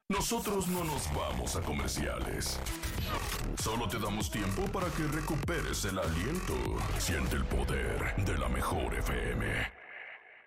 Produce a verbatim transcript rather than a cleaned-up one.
Nosotros no nos vamos a comerciales. Solo te damos tiempo para que recuperes el aliento. Siente el poder de la mejor F M.